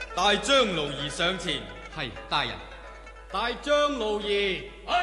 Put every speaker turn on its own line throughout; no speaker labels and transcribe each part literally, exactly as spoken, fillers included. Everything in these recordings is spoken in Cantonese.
大張奴兒上前。
係大人。
大張奴兒。
係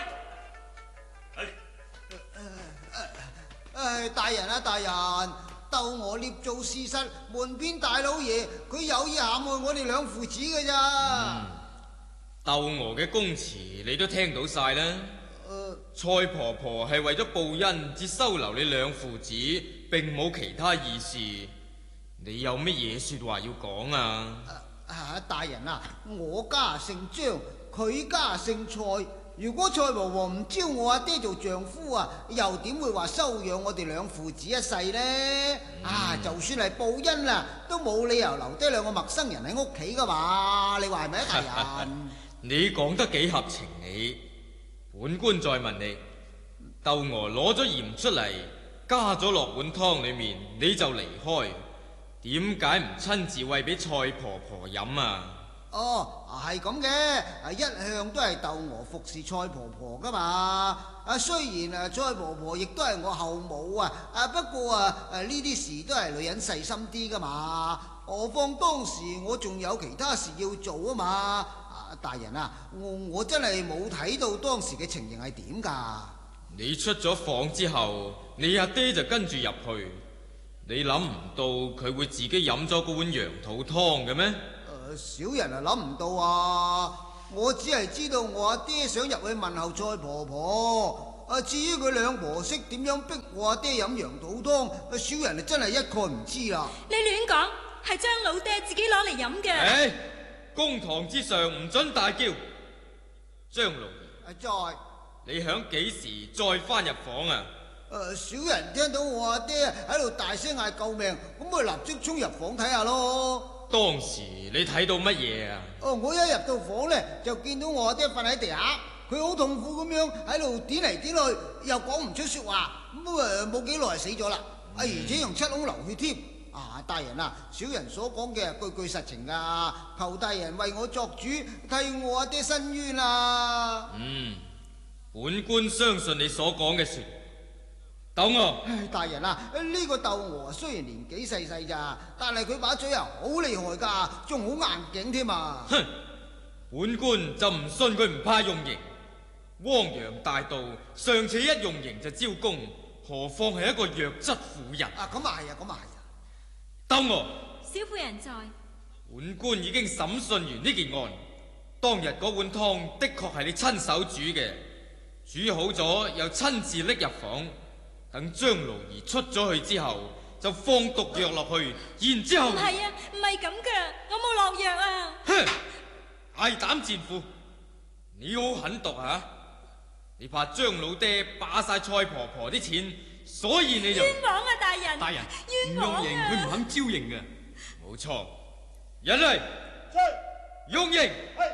唉，大人啊，大人，鬥鵝捏造事實，瞞騙大老爺，佢有意陷害我哋兩父子嘅咋？
鬥鵝嘅供詞你都聽到晒啦。
呃、
蔡婆婆係為咗報恩，至收留你兩父子，並冇其他意思。你有乜嘢說話要講啊？
啊，大人啊，我家姓張，佢家姓蔡。如果蔡婆婆唔招我阿爹做丈夫啊，又點會話收養我哋兩父子一世呢？嗯、啊，就算係報恩啦，都冇理由留低兩個陌生人喺屋企噶嘛？你話係咪啊，大人？
你講得幾合情理。本官再問你，鬥鵝攞咗鹽出嚟，加咗落碗湯裏面，你就離開，點解唔親自餵俾蔡婆婆飲啊？
哦，係咁嘅，一向都係鬥鵝服侍蔡婆婆噶嘛。啊，雖然啊蔡婆婆亦都係我後母啊，啊不過啊誒呢啲事都係女人細心啲噶嘛。何況當時我仲有其他事要做啊嘛。啊，大人啊，我我真係冇睇到當時嘅情形係點噶。
你出咗房之後，你阿爹就跟住入去，你諗唔到佢會自己飲咗嗰碗羊肚湯嘅咩？
小人啊諗唔到啊！我只係知道我阿爹想入去問候蔡婆婆，啊至於佢兩婆識點樣逼我阿爹飲羊肚湯，小人啊真係一概唔知啦。
你亂講，係張老爹自己攞嚟飲嘅。
唉，公堂之上唔准大叫。張奴兒，
在
你響幾時再翻入房啊？
誒，小人聽到我阿爹喺度大聲嗌救命，咁咪立即衝入房睇下咯。
當時你睇到乜嘢啊？
哦，我一入到房呢，就見到我阿爹瞓喺地下，佢好痛苦咁樣喺度點嚟點去，又講唔出說話，咁啊冇幾耐死咗啦，啊而且用七孔流血添。啊，大人啊，小人所講嘅句句實情噶，求大人為我作主，替我阿爹伸冤啊！
嗯，本官相信你所講嘅事。鬥鵝，
唉，大人啊，呢、這個鬥鵝雖然年紀細細咋，但係佢把嘴啊好厲害噶，仲好硬頸添啊！
哼，本官就唔信佢唔怕用刑。汪洋大盜尚且一用刑就招供，何況係一個弱質婦人？
啊，咁啊係啊，咁啊係啊！
鬥鵝，
小婦人在。
本官已經審訊完呢件案，當日嗰碗湯的確係你親手煮嘅，煮好咗又親自拎入房。等張奴兒出咗去之後，就放毒藥落去，然之後唔
係啊，唔係咁噶，我冇落藥啊！
哼，大膽賤婦，你好狠毒啊！你怕張老爹霸晒蔡婆婆啲錢，所以你就
冤枉啊！大人，
大人
冤枉啊！
唔用刑，佢唔肯招刑嘅。
冇錯，人嚟，用刑。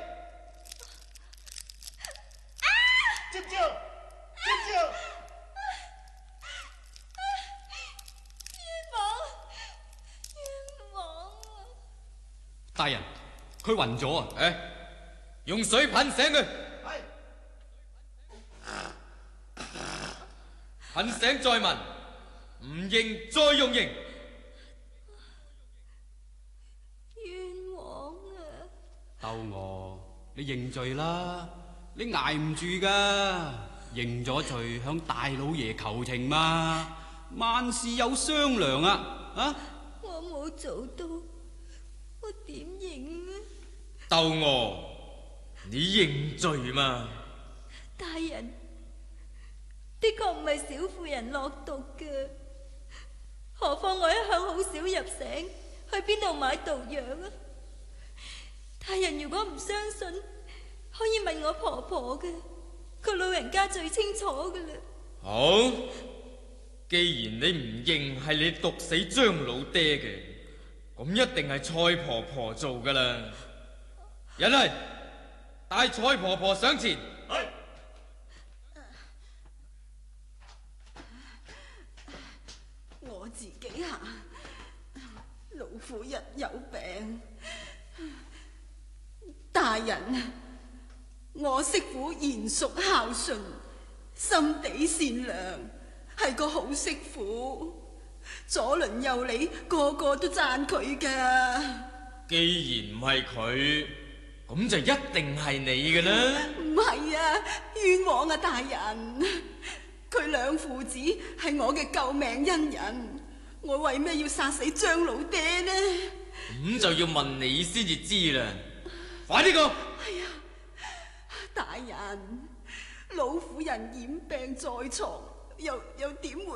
接招，接招。
大人，佢暈咗啊！
誒，用水噴醒佢，噴醒再問，唔認再用刑。
冤枉啊！
鬥鵝，你認罪啦，你捱唔住噶，認咗罪向大老爺求情嘛，萬事有商量啊！啊！
我冇做到。我點認啊？
鬥鵝，你認罪嘛？
大人，的確唔係小婦人落毒嘅，何況我一向好少入城，去邊度買毒藥啊？大人如果唔相信，可以問我婆婆嘅，佢老人家最清楚㗎啦。
好，既然你唔認係你毒死張老爹嘅，咁一定係蔡婆婆做噶啦！人嚟，帶蔡婆婆上前。
係。
我自己行，老婦日有病。大人，我媳婦賢淑孝順，心地善良，係個好媳婦。左鄰右里個個都讚佢噶。
既然唔係佢，咁就一定係你嘅啦。
唔係啊，冤枉啊，大人！佢兩父子係我嘅救命恩人，我為咩要殺死張老爹呢？
咁就要問你先至知啦。快啲講！
哎呀，大人，老婦人染病在床，又又點會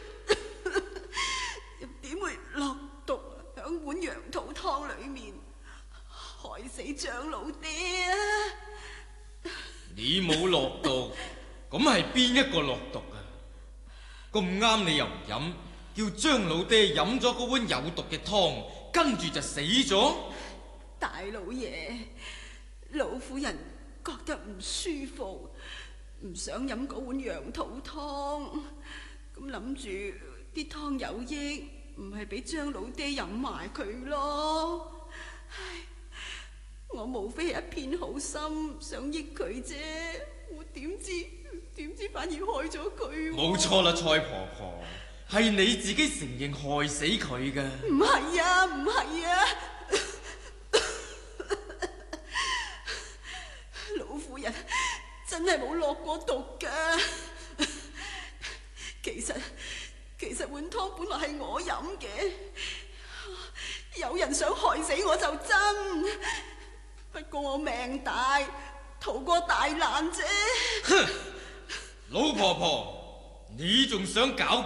又點會落毒響碗羊肚湯裏面，害死張老爹啊！
你冇落毒，咁係邊一個落毒啊？咁啱你又唔飲，叫張老爹飲咗嗰碗有毒嘅湯，跟住就死咗。
大老爺，老婦人覺得唔舒服，唔想飲嗰碗羊肚湯，咁諗住啲湯有益，唔係俾張老爹飲埋佢咯。唉，我無非係一片好心，想益佢啫，我點知點知反而害咗佢。
冇錯啦，蔡婆婆，係你自己承認害死佢㗎。
唔係啊，唔係啊。老婦人真係冇落過毒噶。其實其實碗湯本來係我飲嘅，有人想害死我就真，不過我命大，逃過大難啫。
哼，老婆婆，你仲想搞